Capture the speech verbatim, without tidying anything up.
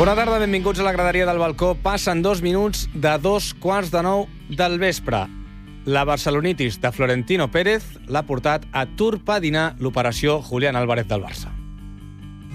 Bona tarda, benvinguts a la graderia del balcó. Passen dos minuts de dos quarts de nou del vespre. La barcelonitis de Florentino Pérez l'ha portat a torpedinar l'operació Julián Álvarez del Barça.